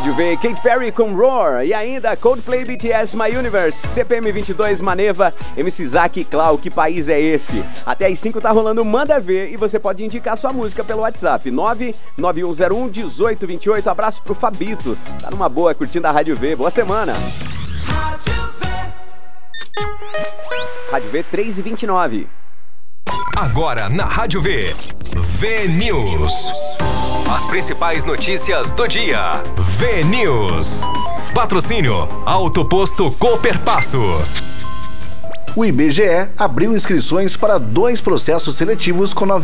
Rádio V, Katy Perry com Roar. E ainda Coldplay, BTS, My Universe, CPM 22, Maneva, MC Zack e Clau, Que País é Esse? Até às 5 tá rolando Manda Ver e você pode indicar sua música pelo WhatsApp 991011828. Abraço pro Fabito, tá numa boa curtindo a Rádio V. Boa semana. Rádio V 3h29. Agora na Rádio V, V-News. As principais notícias do dia. V-News. Patrocínio Auto Posto Cooperpasso. O IBGE abriu inscrições para 2 processos seletivos com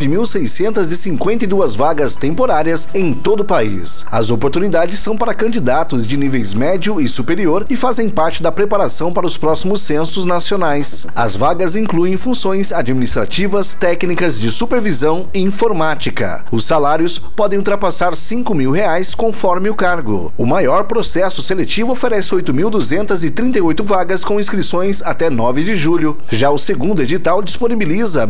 9.652 vagas temporárias em todo o país. As oportunidades são para candidatos de níveis médio e superior e fazem parte da preparação para os próximos censos nacionais. As vagas incluem funções administrativas, técnicas de supervisão e informática. Os salários podem ultrapassar R$ 5.000 conforme o cargo. O maior processo seletivo oferece 8.238 vagas com inscrições até 9 de julho. Já o segundo edital disponibiliza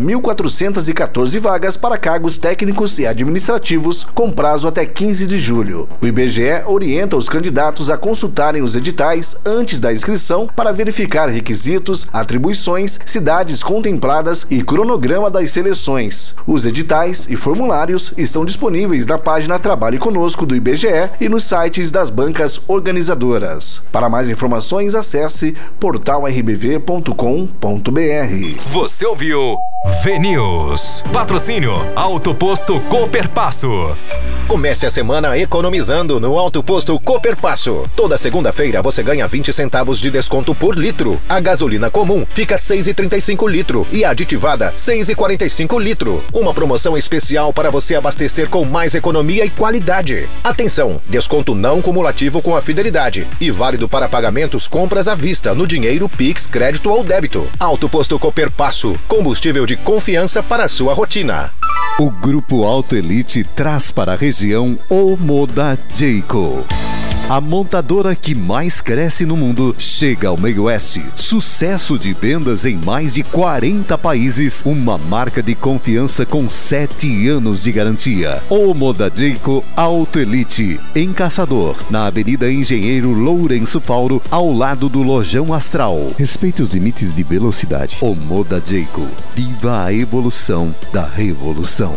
1.414 vagas para cargos técnicos e administrativos com prazo até 15 de julho. O IBGE orienta os candidatos a consultarem os editais antes da inscrição para verificar requisitos, atribuições, cidades contempladas e cronograma das seleções. Os editais e formulários estão disponíveis na página Trabalhe Conosco do IBGE e nos sites das bancas organizadoras. Para mais informações, acesse portalrbv.com.br. Você ouviu V-News. Patrocínio Auto Posto Cooperpasso. Comece a semana economizando no Auto Posto Cooperpasso. Toda segunda-feira você ganha 20 centavos de desconto por litro. A gasolina comum fica 6,35 litro e a aditivada 6,45 litro. Uma promoção especial para você abastecer com mais economia e qualidade. Atenção, desconto não cumulativo com a fidelidade e válido para pagamentos compras à vista no dinheiro, Pix, crédito ou débito. Auto Posto Cooperpasso, combustível de confiança para a sua rotina. O Grupo Auto Elite traz para a região o Moda Jayco. A montadora que mais cresce no mundo chega ao meio oeste. Sucesso de vendas em mais de 40 países. Uma marca de confiança com 7 anos de garantia. O Moda Jayco Auto Elite, em Caçador, na Avenida Engenheiro Lourenço Paulo, ao lado do Lojão Astral. Respeite os limites de velocidade. O Moda Jayco. Viva a evolução da revolução.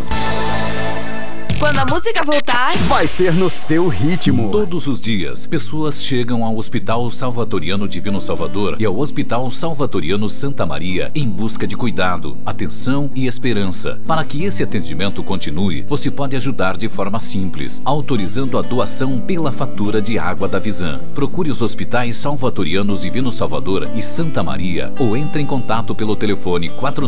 Quando a música voltar, vai ser no seu ritmo. Todos os dias, pessoas chegam ao Hospital Salvatoriano Divino Salvador e ao Hospital Salvatoriano Santa Maria em busca de cuidado, atenção e esperança. Para que esse atendimento continue, você pode ajudar de forma simples, autorizando a doação pela fatura de água da Visan. Procure os hospitais Salvatorianos Divino Salvador e Santa Maria ou entre em contato pelo telefone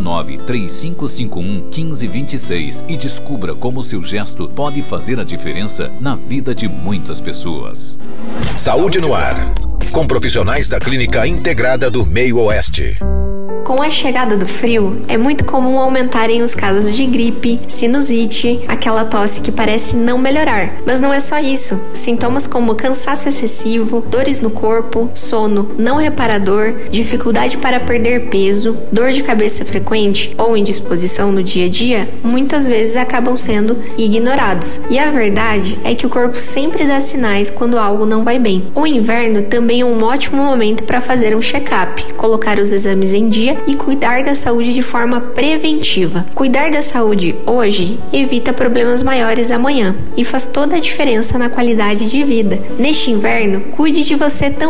49-3551-1526 e descubra como seu gesto pode fazer a diferença na vida de muitas pessoas. Saúde no ar, com profissionais da Clínica Integrada do Meio Oeste. Com a chegada do frio, é muito comum aumentarem os casos de gripe, sinusite, aquela tosse que parece não melhorar. Mas não é só isso. Sintomas como cansaço excessivo, dores no corpo, sono não reparador, dificuldade para perder peso, dor de cabeça frequente ou indisposição no dia a dia, muitas vezes acabam sendo ignorados. E a verdade é que o corpo sempre dá sinais quando algo não vai bem. O inverno também é um ótimo momento para fazer um check-up, colocar os exames em dia e cuidar da saúde de forma preventiva. Cuidar da saúde hoje evita problemas maiores amanhã e faz toda a diferença na qualidade de vida. Neste inverno, cuide de você também.